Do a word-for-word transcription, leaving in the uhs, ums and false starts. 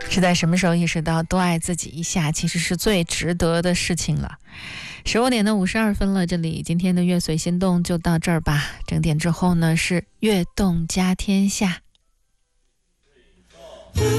是在什么时候意识到多爱自己一下其实是最值得的事情了？十五点的五十二分了，这里今天的乐随心动就到这儿吧。整点之后呢是悦动家天下。